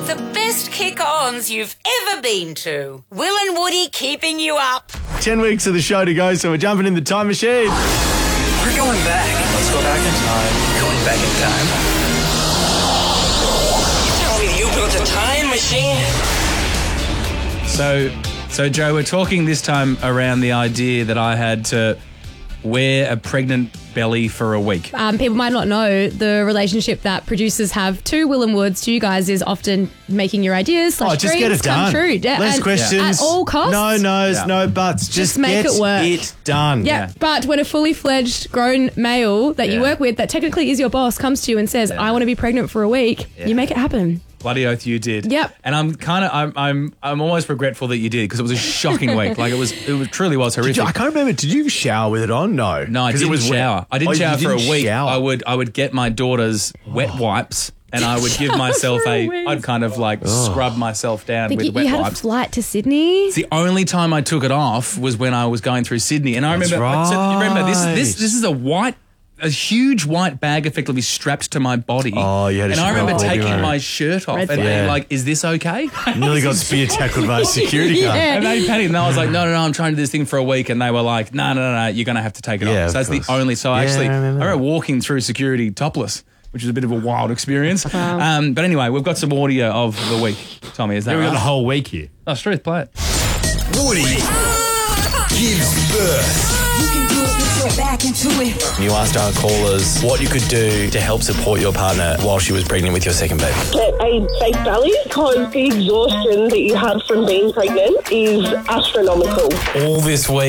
the best kick-ons you've ever been to. Will and Woody keeping you up. 10 weeks of the show to go, so we're jumping in the time machine. We're going back. Let's go back in time. Going back in time. You tell me you built a time machine? So Joe, we're talking this time around the idea that I had to wear a pregnant belly for a week. People might not know the relationship that producers have to Will and Woods to you guys is often making your ideas / just get dreams it come done. true. Less And questions. at all costs. No no's, no buts. Just make get it work. it done. Yeah, but when a fully fledged grown male that you work with, that technically is your boss, comes to you and says, "I want to be pregnant for a week," you make it happen. Bloody oath you did. Yep. And I'm almost regretful that you did because it was a shocking week. Like it truly was horrific. I can't remember. Did you shower with it on? No. No, I 'Cause didn't it was shower. wet. I didn't shower you for a didn't week. shower. I would get my daughter's wet wipes and I would give myself I'd kind of like scrub myself down with wet You had a wipes. flight to Sydney. The only time I took it off was when I was going through Sydney, and I remember. That's So, you remember right. this is a huge white bag effectively strapped to my body. Oh, you had a and I remember strap. taking my shirt off Red and being flag. like, "Is this okay?" Nearly got spear tackled by a security guard. And they panicked, and I was like, no, I'm trying to do this thing for a week. And they were like, no, you're going to have to take it Yeah, off. of So that's course. the only, so Yeah, actually, I I remember remember walking through security topless, which is a bit of a wild experience. But anyway, we've got some audio of the week. Tommy, is that We got the right? whole week here. Oh, Struth, play it. Woody gives birth. You can do it, get back into it. You asked our callers what you could do to help support your partner while she was pregnant with your second baby. Get a fake belly because the exhaustion that you have from being pregnant is astronomical. All this week.